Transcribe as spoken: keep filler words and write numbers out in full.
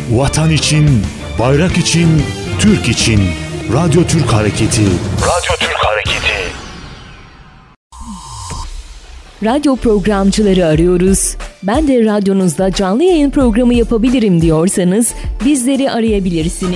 Vatan için, bayrak için, Türk için. Radyo Türk Hareketi. Radyo Türk Hareketi. Radyo programcıları arıyoruz. Ben de radyonuzda canlı yayın programı yapabilirim diyorsanız bizleri arayabilirsiniz.